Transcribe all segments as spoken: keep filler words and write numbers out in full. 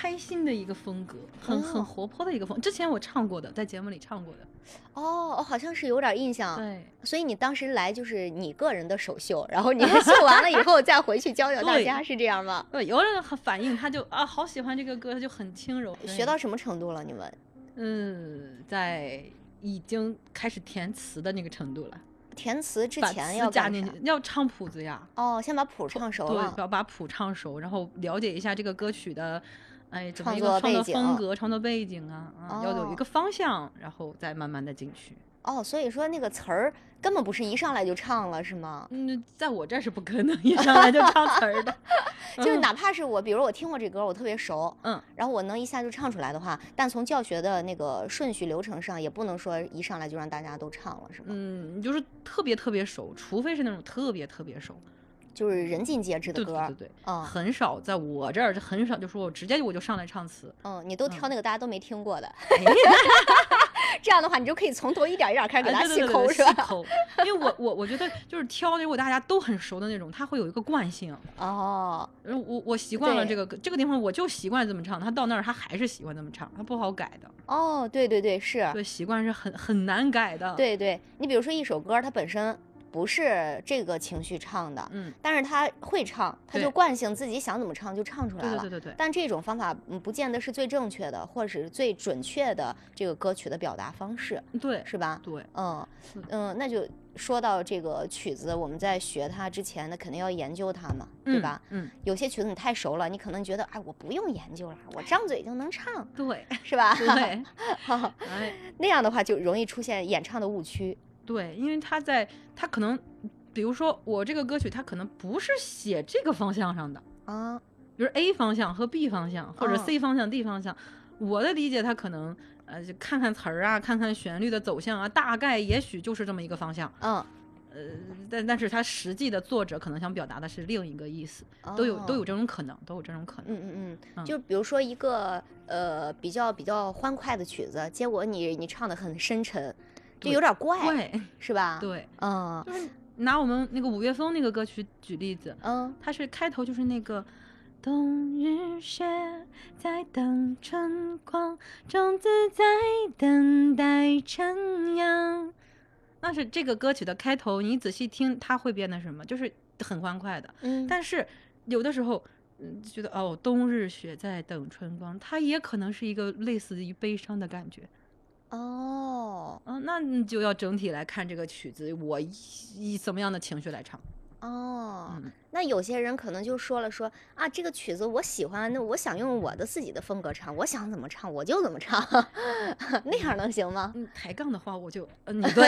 开心的一个风格，很、哦、很活泼的一个风。之前我唱过的，在节目里唱过的。 哦，好像是有点印象。 对， 所以你当时来就是你个人的首秀，然后你秀完了以后再回去教教大家，是这样吗？ 对，有人反应他就啊好喜欢这个歌，他就很轻柔。 学到什么程度了？你们？ 嗯，在已经开始填词的那个程度了。 填词之前要干啥？ 要唱谱子呀。 哦，先把谱唱熟了。 对，要把谱唱熟，然后了解一下这个歌曲的，哎，怎么一个创作风格、创作背景啊，啊、 哦， 要有一个方向，然后再慢慢的进去。 哦，所以说那个词儿根本不是一上来就唱了，是吗？ 嗯，在我这儿是不可能一上来就唱词儿的。 就是哪怕是我，比如我听过这歌，我特别熟， 嗯， 然后我能一下就唱出来的话，但从教学的那个顺序流程上，也不能说一上来就让大家都唱了，是吗？ 嗯，就是特别特别熟，除非是那种特别特别熟。 就是人尽皆知的歌， 对对对对， 嗯， 很少在我这儿很少，就说我直接我就上来唱词， 嗯，你都挑那个大家都没听过的，嗯、这样的话你就可以从头一点一点开始给他细抠，是吧？ 细抠，因为我我我觉得就是挑如果大家都很熟的那种，它会有一个惯性。 哦， 我我习惯了这个这个地方，我就习惯这么唱，他到那儿他还是习惯这么唱，他不好改的。 哦，对对对，是， 对，习惯是很很难改的。 对对，你比如说一首歌，它本身不是这个情绪唱的， 嗯， 但是他会唱，他就惯性自己想怎么唱就唱出来了。 对对对对对。 但这种方法嗯不见得是最正确的，或者是最准确的这个歌曲的表达方式。 对， 是吧？ 对， 嗯嗯，那就说到这个曲子，我们在学它之前呢，肯定要研究它嘛，对吧？ 嗯，嗯有些曲子你太熟了，你可能觉得哎，我不用研究了，我张嘴就能唱， 对， 是吧？ 对， 哎，那样的话就容易出现演唱的误区。 对，因为他在他可能，比如说我这个歌曲，他可能不是写这个方向上的啊， 比如 A 方向和 B 方向，或者 C 方向、哦、D 方向，我的理解他可能呃就看看词儿啊，看看旋律的走向啊，大概也许就是这么一个方向。 嗯。 呃，但但是他实际的作者可能想表达的是另一个意思，哦、都有都有这种可能，都有这种可能。 嗯嗯嗯，就比如说一个呃比较比较欢快的曲子，结果你你唱的很深沉，就有点怪， 怪是吧？ 对， 嗯， 就是拿我们那个五月风那个歌曲举例子， 嗯， 它是开头就是那个。冬日雪在等春光，种子在等待成阳。那是这个歌曲的开头，你仔细听，它会变得什么？就是很欢快的。 嗯， 但是有的时候，嗯，觉得哦，冬日雪在等春光，它也可能是一个类似于悲伤的感觉。 哦， 嗯，那你就要整体来看这个曲子，我以怎么样的情绪来唱。 哦、 嗯， 那有些人可能就说了说啊，这个曲子我喜欢，那我想用我的自己的风格唱，我想怎么唱我就怎么唱，那样能行吗？ 嗯，抬杠的话我就呃你对，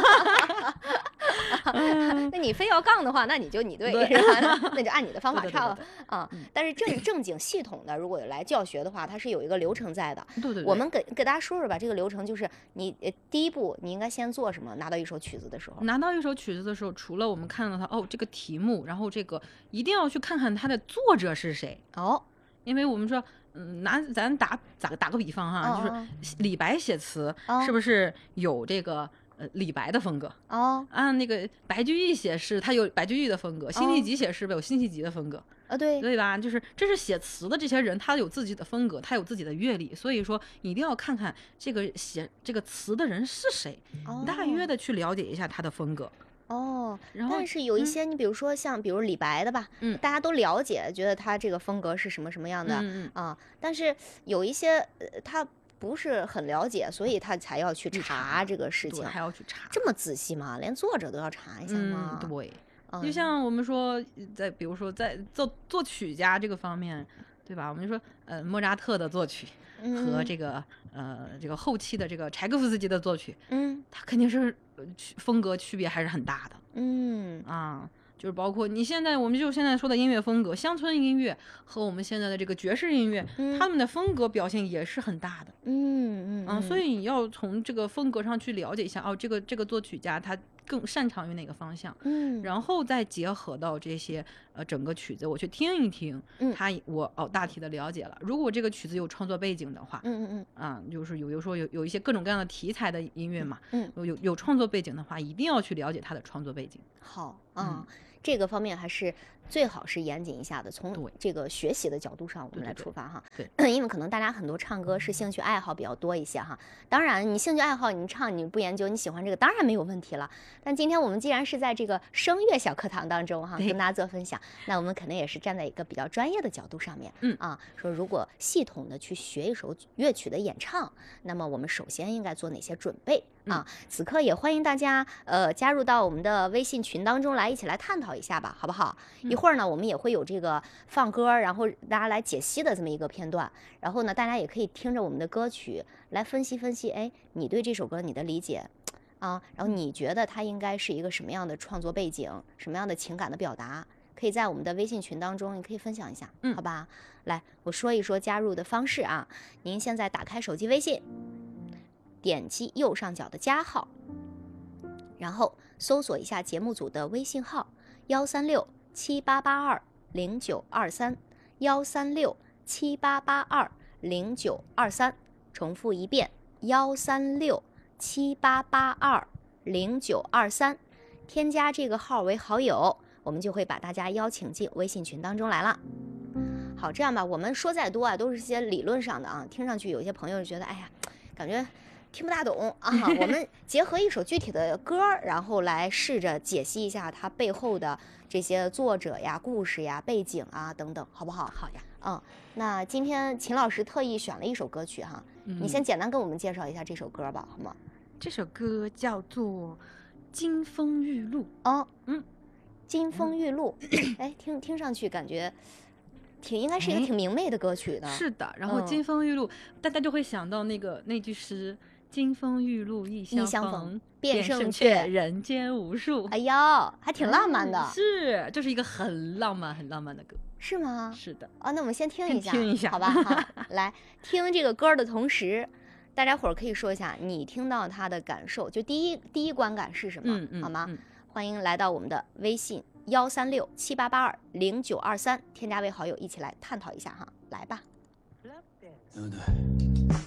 那你非要杠的话，那你就你对， 对是吧？那就按你的方法唱啊。 嗯、 但是正正经系统的，如果来教学的话，它是有一个流程在的。 对对对。 我们给给大家说说吧，这个流程就是你呃第一步你应该先做什么？拿到一首曲子的时候， 拿到一首曲子的时候，除了我们看到它哦这个题目，然后这个一定要去看看它的作者是谁哦， 因为我们说。嗯，拿咱打打打个比方哈， 哦、 就是李白写词、 哦、 是不是有这个呃李白的风格？ 哦， 啊，那个白居易写诗，他有白居易的风格；辛弃疾写诗有辛弃疾的风格。 啊，对， 对吧？就是这是写词的这些人，他有自己的风格，他有自己的阅历，所以说一定要看看这个写这个词的人是谁， 哦、 大约的去了解一下他的风格。 哦， 然后但是有一些，嗯、你比如说像比如李白的吧， 嗯， 大家都了解，觉得他这个风格是什么什么样的， 嗯嗯啊，但是有一些呃他不是很了解，所以他才要去查这个事情， 还要去查， 这么仔细吗？连作者都要查一下吗？ 嗯，对。 嗯、 就像我们说，在比如说在作作曲家这个方面，对吧？我们就说，呃，莫扎特的作曲和这个、嗯、呃这个后期的这个柴可夫斯基的作曲， 嗯， 他肯定是风格区别还是很大的， 嗯啊。就是包括你现在，我们就现在说的音乐风格，乡村音乐和我们现在的这个爵士音乐， 嗯、 他们的风格表现也是很大的。 嗯嗯啊，所以你要从这个风格上去了解一下，哦，这个这个作曲家他更擅长于哪个方向， 嗯， 然后再结合到这些呃整个曲子，我去听一听， 嗯， 他我哦大体的了解了。如果这个曲子有创作背景的话， 嗯嗯嗯， 啊，就是有比如说有有一些各种各样的题材的音乐嘛， 嗯， 有有创作背景的话，一定要去了解他的创作背景。 好啊。嗯这个方面还是最好是严谨一下的，从对这个学习的角度上我们来对对出发哈。 对因为可能大家很多唱歌是兴趣爱好比较多一些哈。当然，你兴趣爱好你唱你不研究，你喜欢这个当然没有问题了。但今天我们既然是在这个声乐小课堂当中哈， 对跟大家做分享，那我们可能也是站在一个比较专业的角度上面， 嗯啊，说如果系统的去学一首乐曲的演唱，那么我们首先应该做哪些准备啊？此刻也欢迎大家呃加入到我们的微信群当中来，一起来探讨一下吧，好不好？一会儿呢，我们也会有这个放歌，然后大家来解析的这么一个片段，然后呢，大家也可以听着我们的歌曲来分析分析，哎，你对这首歌你的理解啊，然后你觉得它应该是一个什么样的创作背景，什么样的情感的表达？可以在我们的微信群当中，你可以分享一下， 嗯好吧？来，我说一说加入的方式啊。您现在打开手机微信，点击右上角的加号，然后搜索一下节目组的微信号幺三六七八八二零九二三幺三六七八八二零九二三，重复一遍幺三六七八八二零九二三，添加这个号为好友。我们就会把大家邀请进微信群当中来了。好，这样吧，我们说再多啊，都是些理论上的啊，听上去有些朋友觉得，哎呀，感觉听不大懂啊。我们结合一首具体的歌，然后来试着解析一下它背后的这些作者呀、故事呀、背景啊等等，好不好？ 好呀。 嗯，那今天秦老师特意选了一首歌曲哈， 嗯、 你先简单跟我们介绍一下这首歌吧，好吗？ 这首歌叫做《金风玉露》。 哦， 嗯。 金风玉露，哎，听听上去感觉挺应该是一个挺明媚的歌曲的。 是的，然后金风玉露，大家就会想到那个那句诗：“金风玉露一相逢， 便胜却人间无数。” 哎呦，还挺浪漫的。 是，就是一个很浪漫、很浪漫的歌。 是吗？ 是的。 哦，那我们先听一下， 听一下， 好吧？好，来听这个歌的同时，大家伙儿可以说一下你听到它的感受，就第一第一观感是什么， 嗯嗯、 好吗？ 嗯欢迎来到我们的微信幺三六七八八二零九二三，添加为好友，一起来探讨一下哈，来吧。 对不对？